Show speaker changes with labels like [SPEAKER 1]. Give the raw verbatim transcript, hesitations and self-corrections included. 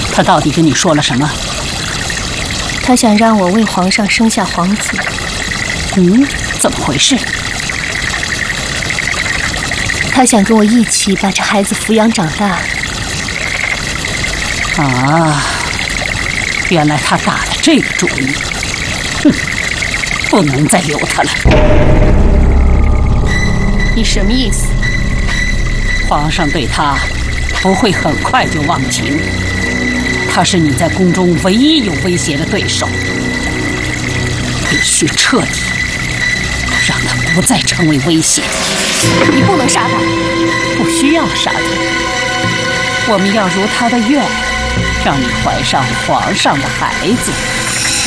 [SPEAKER 1] 他到底跟你说了什么？
[SPEAKER 2] 他想让我为皇上生下皇子。
[SPEAKER 1] 嗯，怎么回事？
[SPEAKER 2] 他想跟我一起把这孩子抚养长大。
[SPEAKER 1] 啊，原来他打了这个主意。哼，不能再留他了。
[SPEAKER 2] 你什么意思？
[SPEAKER 1] 皇上对他不会很快就忘情，他是你在宫中唯一有威胁的对手，必须彻底让他不再成为威胁。
[SPEAKER 2] 你不能杀他，
[SPEAKER 1] 不需要杀他，我们要如他的愿，让你怀上皇上的孩子。